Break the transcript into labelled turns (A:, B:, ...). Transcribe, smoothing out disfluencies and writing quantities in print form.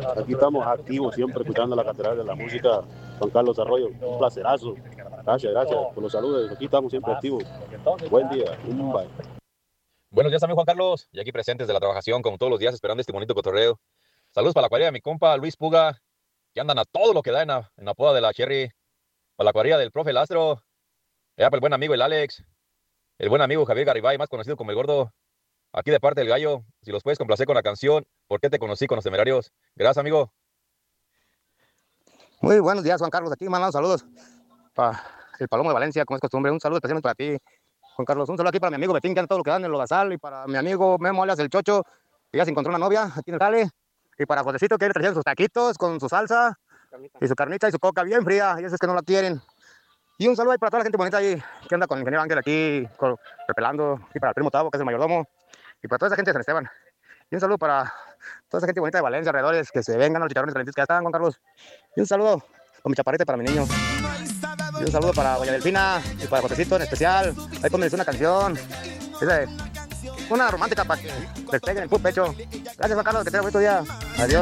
A: Aquí estamos activos, siempre escuchando la Catedral de la Música, Juan Carlos Arroyo. Un placerazo. Gracias por los saludos. Aquí estamos siempre activos. Buen día. Bye.
B: Buenos días, amigo Juan Carlos. Y aquí presentes de la trabajación, como todos los días, esperando este bonito cotorreo. Saludos para la cuadrilla de mi compa Luis Puga, que andan a todo lo que da en la poda de la Cherry. Para la cuadrilla del profe Lastro. Ya para el buen amigo el Alex. El buen amigo Javier Garibay, más conocido como el Gordo. Aquí de parte del Gallo. Si los puedes complacer con la canción ¿Por qué te conocí con los Temerarios? Gracias, amigo.
C: Muy buenos días, Juan Carlos. Aquí mandando saludos para el Palomo de Valencia, como es costumbre. Un saludo especialmente para ti, Juan Carlos. Un saludo aquí para mi amigo Betín, que anda todo lo que dan en el Lodazal. Y para mi amigo Memo, alias el Chocho, que ya se encontró una novia aquí en el jale. Y para Josecito, que le trajeron sus taquitos con su salsa y su carnita y su coca bien fría. Y esos que no la quieren. Y un saludo ahí para toda la gente bonita ahí que anda con el ingeniero Ángel aquí, repelando. Y para el primo Tavo, que es el mayordomo. Y para toda esa gente de San Esteban. Y un saludo para toda esa gente bonita de Valencia, alrededores, que se vengan a los chicharrones calientes que ya están, Juan Carlos. Y un saludo con mi chaparrita para mi niño. Y un saludo para Doña Delfina y para Josecito en especial. Ahí pónganles una canción. Una romántica para que les peguen el puro pecho. Gracias, Juan Carlos, que tengan un bonito día. Adiós.